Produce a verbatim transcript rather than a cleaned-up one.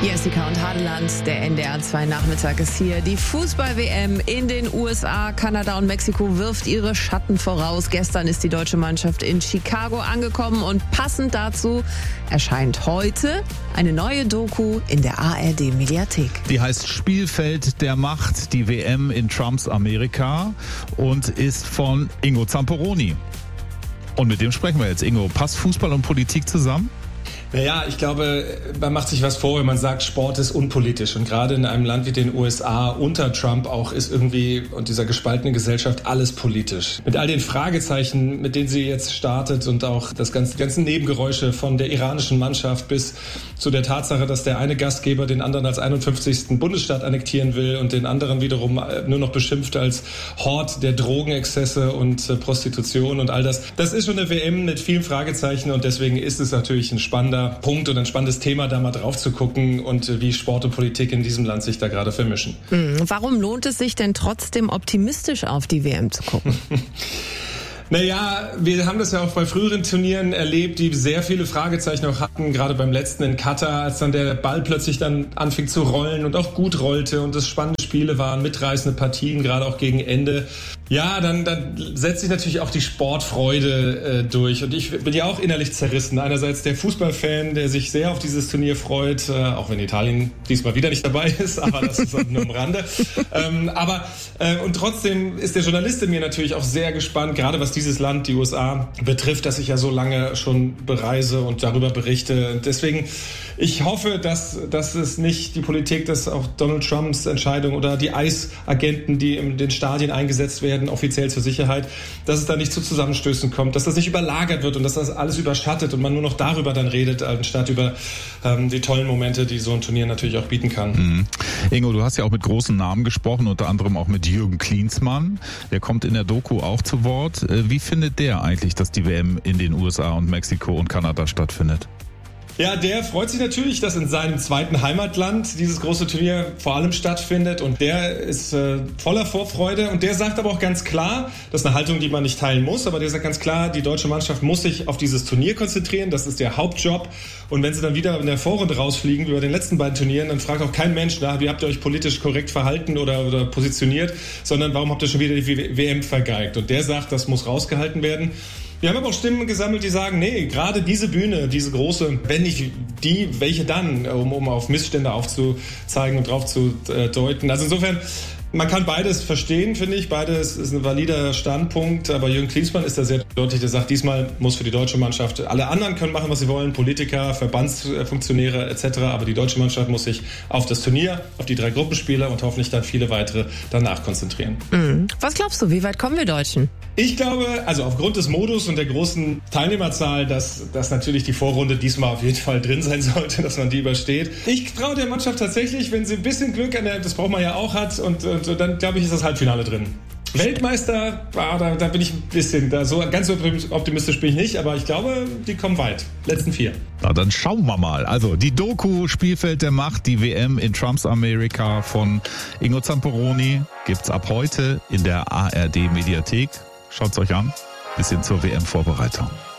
Jessica und Hadeland, der N D R zwei Nachmittag ist hier. Die Fußball-W M in den U S A, Kanada und Mexiko wirft ihre Schatten voraus. Gestern ist die deutsche Mannschaft in Chicago angekommen und passend dazu erscheint heute eine neue Doku in der A R D-Mediathek. Die heißt Spielfeld der Macht, die W M in Trumps Amerika und ist von Ingo Zamperoni. Und mit dem sprechen wir jetzt. Ingo, passt Fußball und Politik zusammen? Naja, ich glaube, man macht sich was vor, wenn man sagt, Sport ist unpolitisch. Und gerade in einem Land wie den U S A unter Trump auch ist irgendwie und dieser gespaltenen Gesellschaft alles politisch. Mit all den Fragezeichen, mit denen sie jetzt startet und auch das ganze, ganzen Nebengeräusche von der iranischen Mannschaft bis zu der Tatsache, dass der eine Gastgeber den anderen als einundfünfzigsten Bundesstaat annektieren will und den anderen wiederum nur noch beschimpft als Hort der Drogenexzesse und äh, Prostitution und all das. Das ist schon eine W M mit vielen Fragezeichen und deswegen ist es natürlich ein spannender Punkt und ein spannendes Thema, da mal drauf zu gucken und wie Sport und Politik in diesem Land sich da gerade vermischen. Warum lohnt es sich denn trotzdem optimistisch auf die W M zu gucken? Naja, wir haben das ja auch bei früheren Turnieren erlebt, die sehr viele Fragezeichen auch hatten, gerade beim letzten in Katar, als dann der Ball plötzlich dann anfing zu rollen und auch gut rollte und es spannende Spiele waren, mitreißende Partien, gerade auch gegen Ende. Ja, dann, dann setzt sich natürlich auch die Sportfreude äh, durch und ich bin ja auch innerlich zerrissen. Einerseits der Fußballfan, der sich sehr auf dieses Turnier freut, äh, auch wenn Italien diesmal wieder nicht dabei ist, aber das ist nur am Rande. Ähm, aber äh, und trotzdem ist der Journalist in mir natürlich auch sehr gespannt, gerade was dieses Land, die U S A, betrifft, das ich ja so lange schon bereise und darüber berichte. Deswegen, ich hoffe, dass, dass es nicht die Politik, dass auch Donald Trumps Entscheidung oder die ICE-Agenten, die in den Stadien eingesetzt werden, offiziell zur Sicherheit, dass es da nicht zu Zusammenstößen kommt, dass das nicht überlagert wird und dass das alles überschattet und man nur noch darüber dann redet, anstatt über ähm, die tollen Momente, die so ein Turnier natürlich auch bieten kann. Mhm. Ingo, du hast ja auch mit großen Namen gesprochen, unter anderem auch mit Jürgen Klinsmann. Der kommt in der Doku auch zu Wort. Wie findet der eigentlich, dass die W M in den U S A und Mexiko und Kanada stattfindet? Ja, der freut sich natürlich, dass in seinem zweiten Heimatland dieses große Turnier vor allem stattfindet und der ist äh, voller Vorfreude und der sagt aber auch ganz klar, das ist eine Haltung, die man nicht teilen muss, aber der sagt ganz klar, die deutsche Mannschaft muss sich auf dieses Turnier konzentrieren, das ist der Hauptjob und wenn sie dann wieder in der Vorrunde rausfliegen, wie bei den letzten beiden Turnieren, dann fragt auch kein Mensch nach, wie habt ihr euch politisch korrekt verhalten oder, oder positioniert, sondern warum habt ihr schon wieder die W M vergeigt und der sagt, das muss rausgehalten werden. Wir haben aber auch Stimmen gesammelt, die sagen, nee, gerade diese Bühne, diese große, wenn nicht die, welche dann, um, um auf Missstände aufzuzeigen und drauf zu äh, deuten. Also insofern, man kann beides verstehen, finde ich. Beides ist ein valider Standpunkt. Aber Jürgen Klinsmann ist da sehr deutlich. Der sagt, diesmal muss für die deutsche Mannschaft, alle anderen können machen, was sie wollen, Politiker, Verbandsfunktionäre et cetera. Aber die deutsche Mannschaft muss sich auf das Turnier, auf die drei Gruppenspiele und hoffentlich dann viele weitere danach konzentrieren. Mhm. Was glaubst du, wie weit kommen wir Deutschen? Ich glaube, also aufgrund des Modus und der großen Teilnehmerzahl, dass, dass natürlich die Vorrunde diesmal auf jeden Fall drin sein sollte, dass man die übersteht. Ich traue der Mannschaft tatsächlich, wenn sie ein bisschen Glück an der, das braucht man ja auch hat, und, und, und dann glaube ich, ist das Halbfinale drin. Weltmeister, ah, da, da bin ich ein bisschen, da so ganz optimistisch bin ich nicht, aber ich glaube, die kommen weit. Letzten vier. Na, dann schauen wir mal. Also die Doku Spielfeld der Macht, die W M in Trumps Amerika von Ingo Zamperoni gibt's ab heute in der A R D Mediathek. Schaut's euch an. Bisschen zur W M-Vorbereitung.